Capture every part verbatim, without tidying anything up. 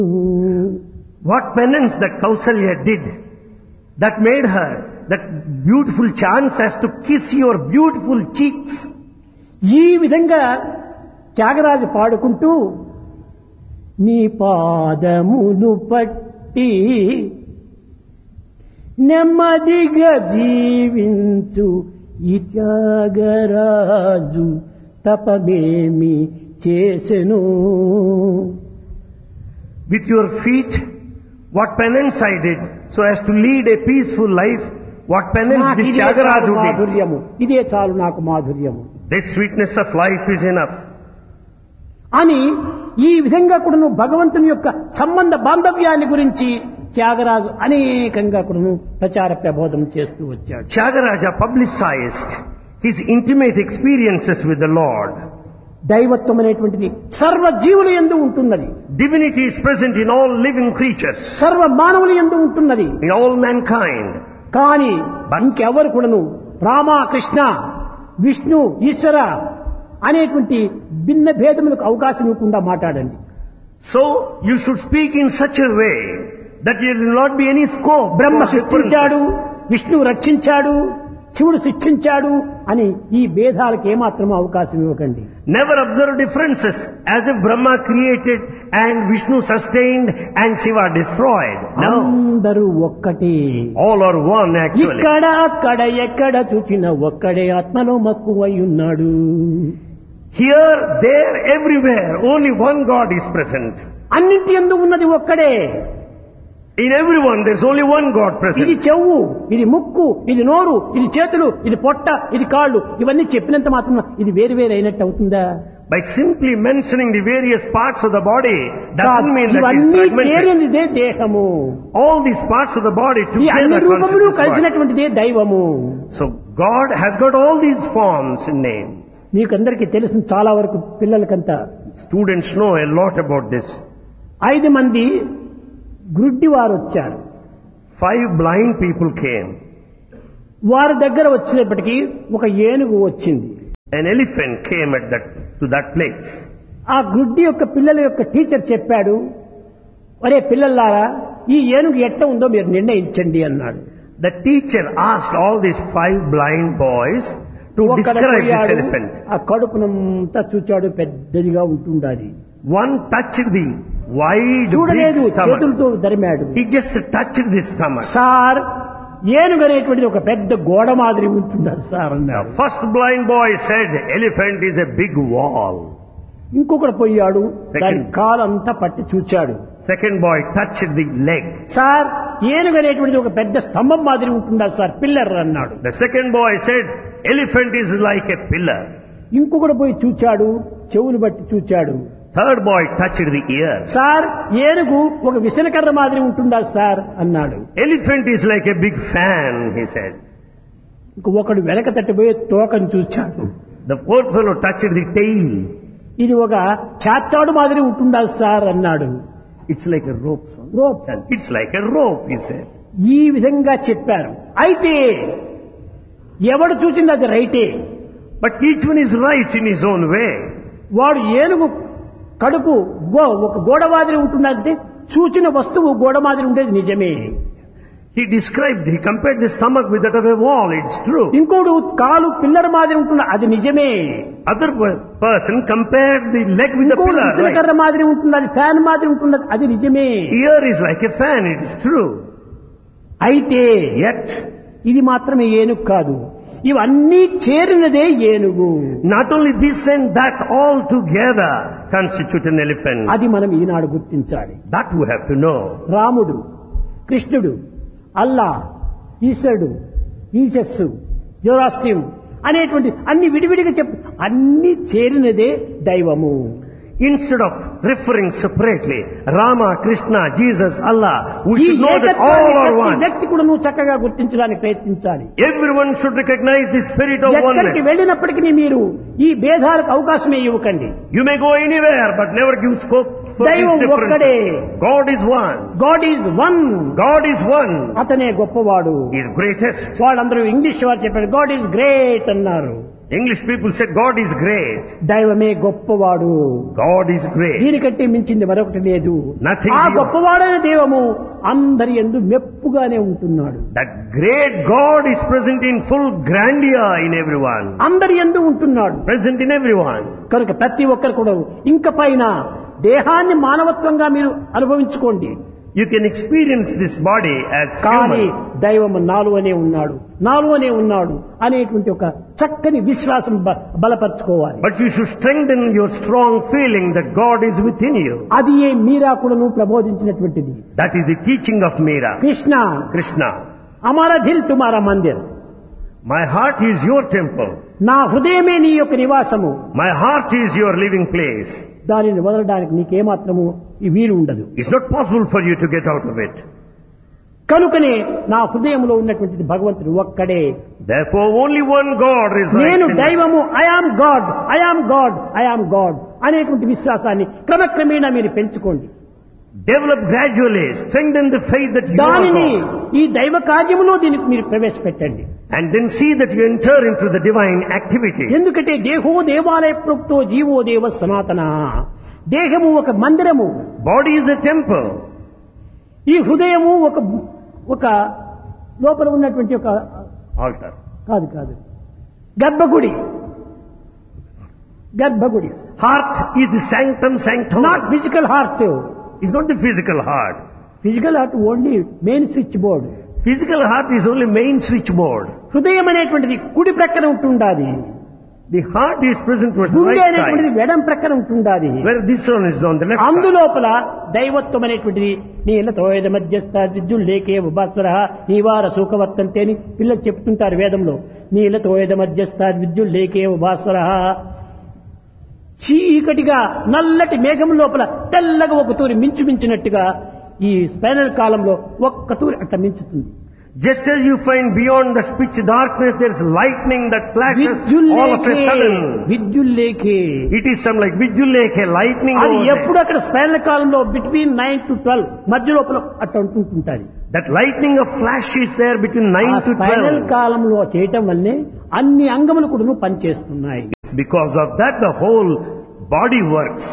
What penance that Kausalya did that made her that beautiful chance as to kiss your beautiful cheeks. ఈ విధంగా త్యాగరాజు పాడుకుంటూ నీ పాదములు పట్టి నెమ్మదిగా జీవించు ఈ త్యాగరాజు తపమేమి చేసెను. With your feet, what penance I did so as to lead a peaceful life. What penance this Tyagaraja did. ఇదే చాలు నాకు మాధుర్యము. This sweetness of life is enough. అని ఈ విధంగా కూడాను భగవంతుని యొక్క సంబంధ బాంధవ్యాన్ని గురించి త్యాగరాజు అనేకంగా కూడాను ప్రచార ప్రబోధం చేస్తూ వచ్చాడు. Tyagaraja publicized his intimate experiences with the Lord. దైవత్వం అనేటువంటిది సర్వ జీవుల యందు ఉంటున్నది. Divinity is present in all living creatures. సర్వ మానవుల యందు ఉంటున్నది. In all mankind. కానీ ఇంకెవరు కూడాను రామ కృష్ణ విష్ణు ఈశ్వర అనేటువంటి భిన్న భేదములకు అవకాశం ఇవ్వకుండా మాట్లాడండి. So you should speak in such a way that there will not be any scope. బ్రహ్మ సృష్టించాడు, విష్ణు రక్షించాడు, శివుడు శిక్షించాడు అని ఈ భేదాలకు ఏమాత్రం అవకాశం ఇవ్వకండి. Never observe differences as if Brahma created and Vishnu sustained and Shiva destroyed. No. అందరూ ఒక్కటే. All are one actually. ఇక్కడ అక్కడ ఎక్కడ చూచినా ఒక్కడే ఆత్మలో మక్కువై ఉన్నాడు. Here, there, everywhere, only one God is present. అన్నింటి యందు ఉన్నది ఒక్కడే. In everyone, there's only one God ఇది present. చెవు, ఇది ముక్కు, ఇది నోరు, ఇది చేతులు, ఇది పొట్ట, ఇది కాళ్ళు, ఇవన్నీ చెప్పినంత మాత్రం ఇది వేరు వేరు అయినట్టు అవుతుందా? By simply mentioning the various parts of the body doesn't mean that it's ఇవన్నీ fragmented. చేరినదే దేహము. All these parts of the body ఈ అన్ని together రూపములు constitute body. కలిసినటువంటిదే దైవము. So God has got all these forms and names. నీకందరికీ తెలుసు చాలా వరకు పిల్లలకంతా. Students know a lot about this. ఐదు మంది గ్రుడ్డి వారు వచ్చారు. Five blind people came. వారి దగ్గర వచ్చినప్పటికీ ఒక ఏనుగు వచ్చింది. An elephant came at that to that place. ఆ గ్రుడ్డి యొక్క పిల్లల యొక్క టీచర్ చెప్పాడు, ఒరే పిల్లలారా ఈ ఏనుగు ఎట్లా ఉందో మీరు నిర్ణయించండి అన్నాడు. The teacher asked all these five blind boys to ఒక్కడ describe this పోయాడు, elephant. ఆ కడుపునంతా చూచాడు, పెద్దదిగా ఉంటుండాలి. One touched the wide చూడలేదు, big stomach. చేతులతో దరిమాడు. He just touched the stomach. Sir ఏనుగు అనేటువంటిది ఒక పెద్ద గోడ మాదిరి ఉంటున్నారు సార్ The అన్నాడు. first blind boy said elephant is a big wall. ఇంకొకడు పోయాడు, Second. దాని కాలంతా పట్టి చూచాడు. Second boy touched the leg. Sir ఏనుగు అనేటువంటిది ఒక పెద్ద స్తంభం మాదిరి ఉంటున్నారు సార్, పిల్లర్ అన్నాడు. The second boy said elephant is like a pillar. ఇంకొకడు పోయి చూచాడు, చెవులు బట్టి చూచాడు. Third boy touched the ear. Sir ఏనుగు ఒక విసనకర్ర మాదిరి ఉంటుందా సార్ అన్నాడు. Elephant is like a big fan, he said. ఇంకొకడు వెనక తట్టిపోయి తోకను చూచాడు. The fourth fellow touched the tail. ఇది ఒక చాత్తాడు మాదిరి ఉంటుందా సార్ అన్నాడు. It's like a rope. son. Rope. It's like a rope, he said. ఈ విధంగా చెప్పారు. అయితే ఎవడు చూసింది అది రైటే. But each one is right in his own way. వాడు ఏనుగు కడుపు గో ఒక గోడ మాదిరి ఉంటుందంటే చూచిన వస్తువు గోడ మాదిరి ఉండేది నిజమే. He described, he compared the stomach with that of a wall. It's true. ఇంకోడు కాలు పిల్లర్ మాదిరి ఉంటుంది, అది నిజమే. Other per- person compared the leg with the ఇంకోడు pillar. Right? విసనకర్ర మాదిరి ఉంటుంది, అది ఫ్యాన్ మాదిరి ఉంటుంది, అది నిజమే. Ear is like a fan. It is true. అయితే Yet, ఇది మాత్రమే ఏనుగు కాదు, ఇవన్నీ చేరినదే ఏనుగు. not only this and that all together constitute an elephant. అది మనం ఈనాడు గుర్తించాలి. That we have to know. రాముడు, కృష్ణుడు, అల్లా, ఈశ్వరుడు, ఈశస్సు, జోరాస్ట్రియం అనేటువంటి అన్ని విడివిడిగా చెప్పు, అన్ని చేరినదే దైవము. Instead of referring separately, Rama, Krishna, Jesus, Allah, we ఈ should know that all ఏకత్వాన్ని are ప్రతి one. వ్యక్తి కూడా నువ్వు చక్కగా గుర్తించడానికి ప్రయత్నించాలి. Everyone should recognize the spirit of ఎక్కడికి oneness. వెళ్ళినప్పటికీ మీరు ఈ భేదాలకు అవకాశమే ఇవ్వకండి. You may go anywhere, but never give scope for దైవం these ఒక్కడే. differences. God is one. God is one. God is one. అతనే గొప్పవాడు. He is greatest. వాళ్ళందరూ ఇంగ్లీష్ వారు చెప్పారు గాడ్ ఈజ్ గ్రేట్ అన్నారు. English people said God is great. దైవమే గొప్పవాడు. God is great. దీనికంటే మించింది మరొకటి లేదు. Nothing ఆ beyond. గొప్పవాడైన దైవము అందరి యందు మెప్పుగానే ఉంటున్నాడు. That great God is present in full grandeur in everyone. అందరి యందు ఉంటున్నాడు. Present in everyone. కనుక ప్రతి ఒక్కరు కూడా ఇంక పైన దేహాన్ని మానవత్వంగా మీరు అనుభవించుకోండి. You can experience this body as కానీ human. దైవము నాలువనే ఉన్నాడు, నాలువనే ఉన్నాడు అనేటువంటి ఒక చక్కని విశ్వాసం బ- బలపరుచుకోవాలి. But you should strengthen your strong feeling that God is within you. అది ఏ మీరా కూడాను ప్రబోధించినటువంటిది. That is the teaching of Meera. Krishna Krishna. అమర Dil తుమారా Mandir, My heart is your temple. నా హృదయమే నీ యొక్క నివాసము, My heart is your living place. దానిని వదలడానికి నీకేమాత్రము ఈ వీలు ఉండదు. It's not possible for you to get out of it. కనుకనే నా హృదయంలో ఉన్నటువంటిది భగవంతుడు ఒక్కడే. Therefore only one God resides నేను in you. దైవము, I am God, I am God, I am God అనేటువంటి విశ్వాసాన్ని క్రమక్రమేణా మీరు పెంచుకోండి. Develop gradually. Strengthen the faith that you are దానిని God. ఈ దైవ కార్యములో దీనికి మీరు ప్రవేశపెట్టండి. And then see that you enter into the divine activity. ఎందుకంటే దేహో దేవాలయ ప్రోక్తో జీవో దేవ సనాతన. దేహము ఒక మందిరము, Body is a temple. ఈ హృదయము ఒక ఒక లోపల ఉన్నటువంటి ఒక Altar. కాదు కాదు గర్భగుడి, గర్భగుడి. Heart is the sanctum sanctorum. Not physical heart. It's not the physical heart. Physical heart only main switch board. Physical heart is only main switchboard. హృదయం అనేటువంటిది కుడి ప్రక్కన ఉంటుండాది, The heart is present towards the గుండె right అనేటువంటిది side. వెడం ప్రక్కన ఉంటుండాది. Where this one is on the left side. అందులోపల దైవత్వం అనేటువంటిది నీలతో వేద మధ్యస్థ విద్యుల్లేకే ఉపాస్వర నీవార సూఖవర్తంతే అని పిల్లలు చెప్తుంటారు వేదంలో. నీలతో వేద మధ్యస్థ విద్యుల్లేకే ఉపాస్వర. చీకటిగా నల్లటి మేఘం లోపల తెల్లగా ఒక తూరి మించు మించినట్టుగా ఈ స్పైనల్ కాలంలో ఒక్క తూరి అట్లా మించుతుంది. Just as you find beyond the pitch darkness there is lightning that flashes all of a విద్యుల్లేకే, sudden. విద్యుల్లేకే. It is some like Vijuleke, lightning అది over there. ఎప్పుడు అక్కడ స్పైనల్ కాలంలో బిట్వీన్ నైన్ టు ట్వెల్వ్ మధ్య లోపల అట్లా ఉంటుంటుంది. That lightning of flash is there between nine to spinal twelve. కాలంలో చేయటం వల్లే అన్ని అంగములు కూడా పనిచేస్తున్నాయి. It's because of that the whole body works.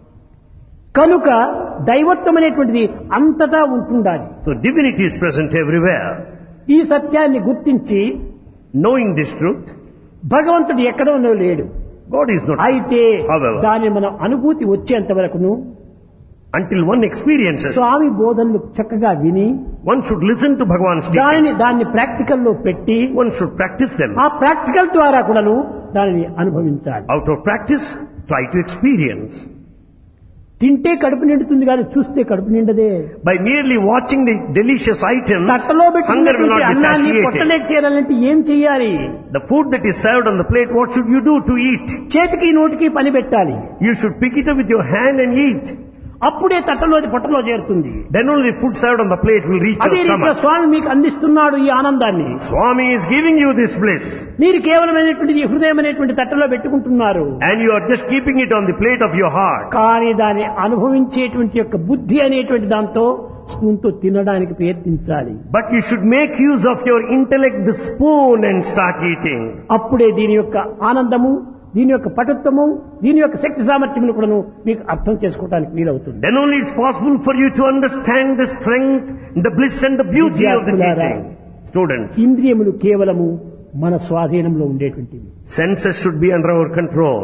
కనుక దైవత్వం అనేటువంటిది అంతటా ఉంటుండాలి. So divinity is present everywhere. ఈ సత్యాన్ని గుర్తించి Knowing this truth, భగవంతుడు ఎక్కడో లేడు. God is not. అయితే However, దాని మన అనుభూతి వచ్చేంత వరకును until one experiences, స్వామి బోధనలు చక్కగా విని one should listen to Bhagavan's teaching. దానిని దాన్ని ప్రాక్టికల్ లో పెట్టి One should practice them. ఆ ప్రాక్టికల్ ద్వారా కూడాను దానిని అనుభవించాలి. Out of practice, try to experience. తింటే కడుపు నిండుతుంది కానీ చూస్తే కడుపు నిండదే. By merely watching the delicious items, తట్టలో hunger will not పెట్టుకున్నటువంటి be అన్నాన్ని satiated. పొట్టలేక చేరాలంటే ఏం చెయ్యాలి? The food that is served on the plate, what should you do to eat? చేతికి నోటికి పని పెట్టాలి. You should pick it up with your hand and eat. అప్పుడే తట్టలోది పొట్టలో చేరుతుంది. Then only food served on the plate will reach అదే your రీతిలో stomach. స్వామి మీకు అందిస్తున్నాడు ఈ ఆనందాన్ని. Swami is giving you this bliss. మీరు కేవలమైనటువంటి ఈ హృదయం అనేటువంటి తట్టలో పెట్టుకుంటున్నారు. And you are just keeping it on the plate of your heart. కానీ దాన్ని అనుభవించేటువంటి యొక్క బుద్ధి అనేటువంటి దాంతో స్పూన్ తో తినడానికి ప్రయత్నించాలి. But you should make use of your intellect, the spoon, and start eating. అప్పుడే దీని యొక్క ఆనందము, దీని యొక్క పటుత్వము, దీని యొక్క శక్తి సామర్థ్యమును కూడా మీకు అర్థం చేసుకోవడానికి వీలవుతుంది. Then only it's possible for you to understand the strength, the bliss and the beauty of the విద్యార్థులారా, teaching. Students, ఇంద్రియములు కేవలము మన స్వాధీనంలో ఉండేటువంటివి. senses should be under our control.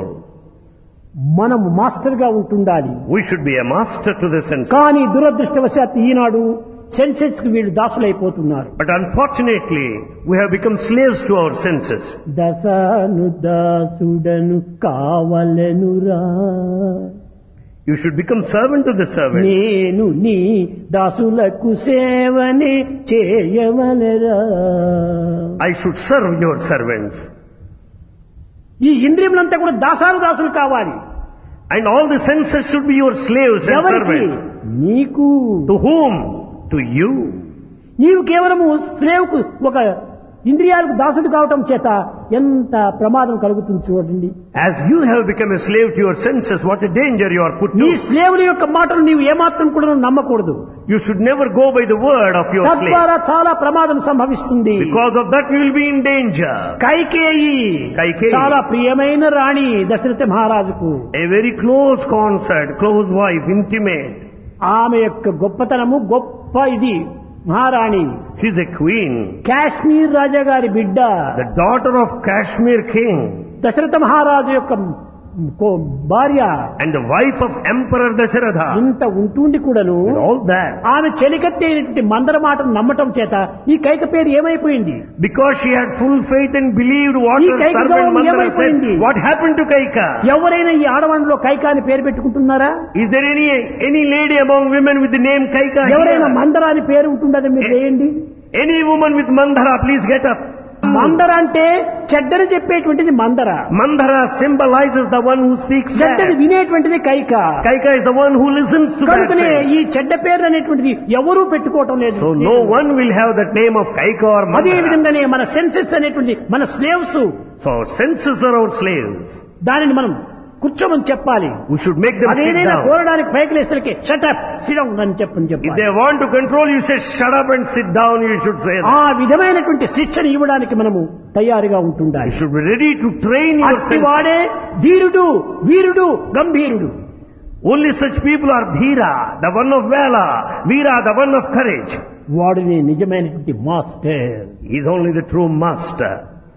మనము మాస్టర్ గా ఉంటుండాలి. We should be a master to the senses. కానీ దురదృష్టవశాత్తు ఈనాడు సెన్సెస్ కి వీళ్ళు దాసులైపోతున్నారు. But unfortunately, we have become slaves to our senses. దశను దాసుడను కావలెనురా, You should become servant to the servant. నేను నీ దాసులకు సేవనే చేయవలెరా. I should serve your servants. ఈ ఇంద్రియములంతా కూడా దాసాలు దాసులు కావాలి. And all the senses should be your slaves and ఎవరికి? servants. నీకు. To whom? To you. నీవు కేవలము స్లేవ్కు ఒక ఇంద్రియాలకు దాసుడు కావటం చేత ఎంత ప్రమాదం కలుగుతుంది చూడండి. As you have become a slave to your senses, what a danger you are put నీ to. స్లేవుల యొక్క మాటలు నీవు ఏమాత్రం కూడా నమ్మకూడదు. You should never go by the word of your slave. తద్వారా చాలా ప్రమాదం సంభవిస్తుంది. Because of that you will be in danger. Kaikeyi Kaikeyi. చాలా ప్రియమైన రాణి దశరథ మహారాజుకు. A very close consort, close wife, intimate. ఆమె యొక్క గొప్పతనము గొప్ప ఇది మహారాణి. She's a queen. కాశ్మీర్ రాజా గారి బిడ్డ. The daughter of Kashmir king. Dasharatha మహారాజు యొక్క కో- భార్య. And the wife of Emperor Dasharatha. ఇంత ఉంటుండి కూడాను And all that. ఆమె చెలికత్తి అయినటువంటి మందర మాటను నమ్మటం చేత ఈ కైక పేరు ఏమైపోయింది? Because she had full faith and believed what ఈ her కైక servant గౌరవం Mandara ఏమైపోయింది? said. What happened to Kaika? ఎవరైనా ఈ ఆడవాళ్ళలో కైక అని పేరు పెట్టుకుంటున్నారా? Is there any any lady among women with the name Kaika ఎవరైనా here? మందర అని పేరు ఉంటుండదు మీరు చేయండి. Any woman with Mandara, please get up. మందర అంటే చెడ్డని చెప్పేటువంటిది మందర. Mandara symbolizes the one who speaks చెడ్డని bad. వినేటువంటిది Kaika. Kaika is the one who listens to bad కనుకనే things. ఈ చెడ్డ పేరు అనేటువంటిది ఎవరూ పెట్టుకోవటం లేదు. So no one will have that name of Kaika or అదే Mandara. విధంగానే మన సెన్సెస్ అనేటువంటి మన slaves So our senses are our slaves. దానిని మనం కూర్చోమని చెప్పాలి. We should make them sit అదేదైనా down. కోరడానికి పైకి లేస్తే షటప్ సిడౌన్ అని చెప్పని If చెప్పాలి. they want to control you, say shut up and sit down, you should say that. ఆ విధమైనటువంటి శిక్షణ ఇవ్వడానికి మనము తయారుగా ఉంటుండాలి. You should be ready to train your అట్టి senses. వాడే ధీరుడు వీరుడు గంభీరుడు. Only such people are Dhira, the one of valor, Veera, the one of courage. వాడిని నిజమైనటువంటి master. He is only the true master.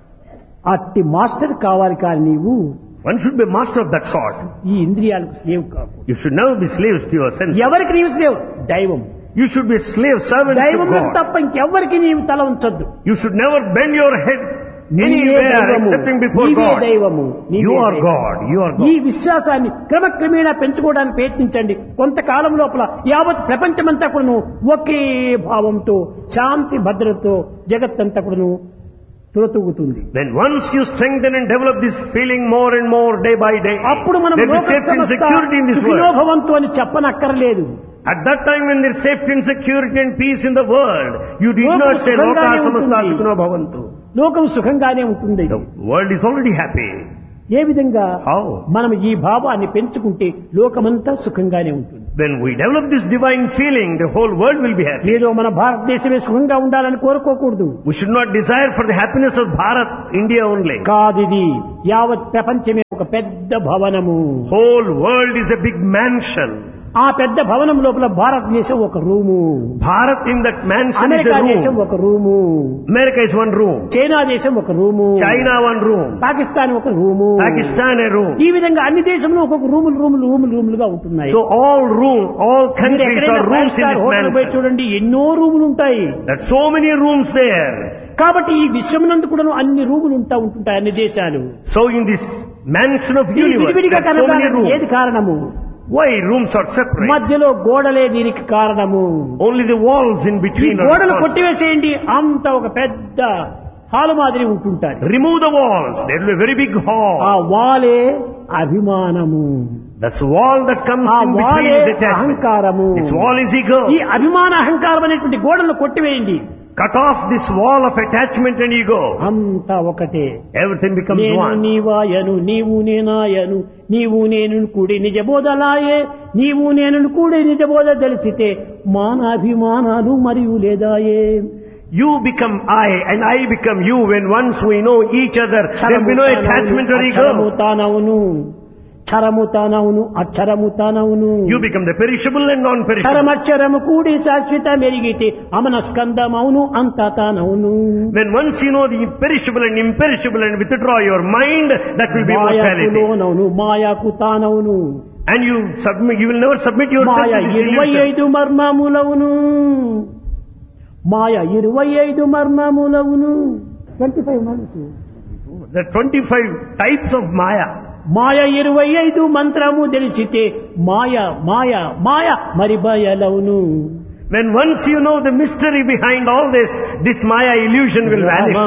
అట్టి మాస్టర్ కావాలి కానీ నీవు One should be master of that sort. ఈ ఇంద్రియాలకు స్లేవ్ కాకు. You should never be slaves to your senses. ఎవరికి నీవు స్లేవ్? దైవం. You should be slave, servant to దైవం God. తప్ప ఇంకెవ్వరికి నీవు తల ఉంచొద్దు. You should never bend your head నీవే anywhere దైవము. excepting before నీవే God. దైవము. నీవే You are దైవము. God. You are ఈ God. విశ్వాసాన్ని క్రమక్రమేణా పెంచుకోవడానికి ప్రయత్నించండి. కొంతకాలం లోపల యావత్ ప్రపంచమంతా కూడాను ఒకే భావంతో శాంతి భద్రతతో జగత్తంతా కూడాను తులతూగుతుంది. Then once you strengthen and develop this feeling more and more day by day, అప్పుడు మనం there will be safety and security in this world. Sukhinobhavantu అని చెప్పనక్కర్లేదు. At that time when there is safety and security and peace in the world, you did లోకం not say Loka సుఖంగానే samasta ఉంటుంది. sukhino bhavantu. లోకం సుఖంగానే ఉంటుంది. The world is already happy. ఏ విధంగా How? మనం ఈ భావాన్ని పెంచుకుంటే లోకమంతా సుఖంగానే ఉంటుంది. When we develop this divine feeling, the whole world will be happy. ఏదో మన భారతదేశమే సుఖంగా ఉండాలని కోరుకోకూడదు. We should not desire for the happiness of Bharat, India only. కాదిది యావత్ ప్రపంచమే ఒక పెద్ద భవనము. Whole world is a big mansion. ఆ పెద్ద భవనం లోపల భారతదేశం ఒక room. Bharat in that mansion is America a దేశం room. ఒక room. America is one room. China దేశం ఒక room. China one room. Pakistan ఒక రూము. Pakistan a room. ఈ విధంగా అన్ని దేశంలో ఒక్కొక్క రూములు రూములు రూములు రూములుగా ఉంటున్నాయి. So all room, all మీరు countries ఎక్కడైనా are five rooms in star this hotel పోయి mansion. చూడండి ఎన్నో రూములు ఉంటాయి. There are so many rooms there. కాబట్టి ఈ విశ్వమునందు కూడా అన్ని రూములు ఉంటా ఉంటుంటాయి అన్ని దేశాలు. So in this mansion of ఈ universe, విడివిడిగా there are so many కనపడాలి. ఏది rooms. కారణము? Why rooms are separate? మధ్యలో గోడలే దీనికి కారణము. Only the walls in ఈ between are గోడలు responsible. కొట్టివేసేయండి అంత ఒక పెద్ద హాలు మాదిరి ఉంటుంటారు. Remove the walls. There will be a very big ఆ hall. వాలే అభిమానము. This wall that comes ఆ in between వాలే is attachment. అహంకారము. This wall is ego. ఈ అభిమాన అహంకారం అనేటువంటి గోడలను కొట్టివేయండి. Cut off this wall of attachment and ego. అంతా ఒకటే. Everything becomes నేను one. నీవాయను నీవు నేనాయను నీవు నేను కూడి నిజబోధలాయే నీవు నేను కూడి నిజబోధ తెలిసితే మానాభిమానాలు మరియు లేదాయే. You become I and I become you when once we know each other. There will be no attachment or అక్షరము ego. తానవును క్షరము తానవును అక్షరము తానవును. You become the perishable and non-perishable. క్షరమక్షరము కూడి శాశ్వత మెరిగితే అమనస్కందమవును అంతా తానవును. When once you know the perishable and imperishable and withdraw your mind, that will be mortality. మాయకులోనవును మాయాకు తానవును. And you submit, you will never submit yourself Maya to this ఇరవై illusion. ఐదు మర్మములవును మాయ ఇరవై ఐదు మర్మములవును. Twenty five months There are twenty-five types of Maya. మాయ ఇరవై ఐదు మంత్రము తెలిసితే మాయ మాయ మాయ మరి బయలవును. When once you know the mystery behind all this, this Maya illusion will vanish.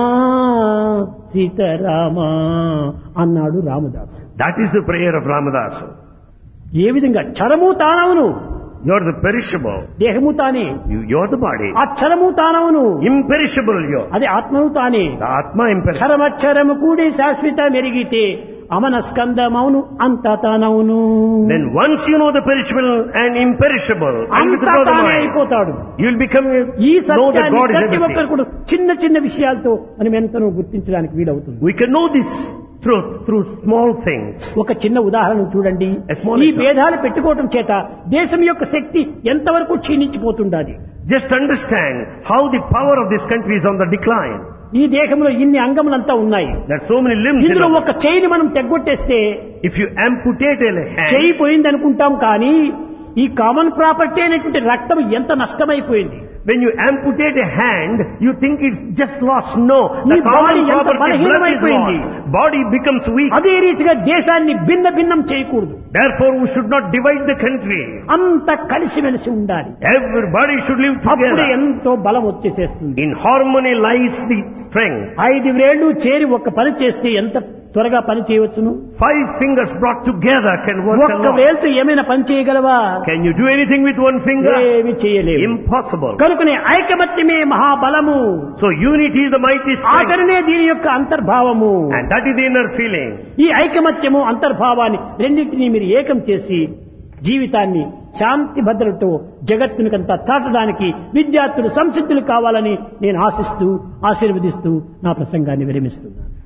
Sitarama అన్నాడు Ramadasu. That is the prayer of Ramadasa. ఏ విధంగా క్షరము తానవును You're the perishable. దేహము తానే, You, you're the body. అక్షరము తానవును, Imperishable you're. అది ఆత్మను తానే. The Atma imperishable. క్షరమక్షరము కూడి శాశ్వత మెరిగితే అమన స్కందమౌను అంత తానవును. Then once you know the perishable and imperishable, and with అంతా the తానే mind, అయిపోతాడు. you'll become ఈ know that సత్యాన్ని God is ప్రతి ఒక్కరు everything. కూడా చిన్న చిన్న విషయాలతో మనం ఎంతనో గుర్తించడానికి వీలవుతుంది. We can know this truth through small things. ఒక చిన్న ఉదాహరణ చూడండి. A small ఈ example. భేదాలు పెట్టుకోవటం చేత దేశం యొక్క శక్తి ఎంతవరకు క్షీణించిపోతుండాలి. Just understand how the power of this country is on the decline. ఈ దేహంలో ఇన్ని అంగములంతా ఉన్నాయి. There are so many limbs. in ఇందులో our- ఒక చెయ్యిని మనం తెగ్గొట్టేస్తే If you amputate a hand, చెయ్యి పోయింది అనుకుంటాం, కానీ ఈ కామన్ ప్రాపర్టీ అనేటువంటి రక్తం ఎంత నష్టమైపోయింది. when you amputate a hand, you think it's just lost. No, the ఈ common body ఎంత property, blood is బలహీనమైపోయింది. lost. Body becomes weak. అదే రీతిగా దేశాన్ని భిన్న భిన్నం చేయకూడదు. Therefore, we should not divide the country. అంత కలిసిమెలిసి ఉండాలి. Everybody should live అప్పుడే together. ఎంతో బలం వచ్చేసేస్తుంది. In harmony lies the strength. ఐదు వేళ్లు చేరి ఒక పని చేస్తే ఎంత త్వరగా పని చేయవచ్చును. Five fingers brought together can work ఒక్క alone. వేలుతో ఏమైనా పని చేయగలవా? Can you do anything with one finger? ఏమి చేయలేవు. Impossible. కనుకనే ఐకమత్యమే మహాబలము. So unity is the mighty strength. ఆచరణే దీని యొక్క అంతర్భావము. And that is the inner feeling. ఈ ఐకమత్యము అంతర్భావాన్ని రెండింటినీ మీరు ఏకం చేసి జీవితాన్ని శాంతి భద్రతతో జగత్తునికంతా చాటడానికి విద్యార్థులు సంసిద్ధులు కావాలని నేను ఆశిస్తూ ఆశీర్వదిస్తూ నా ప్రసంగాన్ని విరమిస్తున్నాను.